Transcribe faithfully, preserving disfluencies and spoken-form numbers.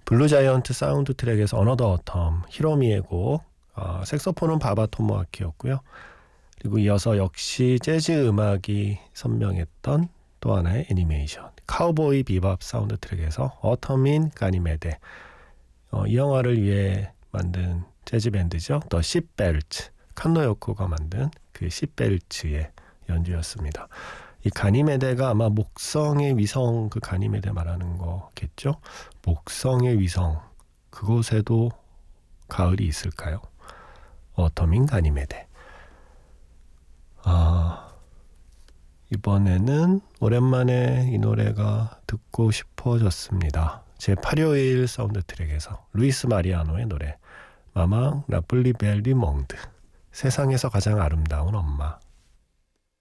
블루자이언트 사운드 트랙에서 어너더 어텀, 히로미의 곡, 어, 색소폰은 바바 토모아키였고요. 그리고 이어서 역시 재즈 음악이 선명했던 또 하나의 애니메이션, 카우보이 비밥 사운드 트랙에서 어텀인 가니메데, 어, 이 영화를 위해 만든 재즈 밴드죠. 더 시벨츠, 칸노요코가 만든 그 시벨츠의 연주였습니다. 이 가니메데가 아마 목성의 위성, 그 가니메데 말하는 거겠죠. 목성의 위성, 그곳에도 가을이 있을까요? 어텀인 가니메데. 아, 이번에는 오랜만에 이 노래가 듣고 싶어졌습니다. 제팔 호일 사운드 트랙에서 루이스 마리아노의 노래, 마망 라플리 벨리 몽드, 세상에서 가장 아름다운 엄마.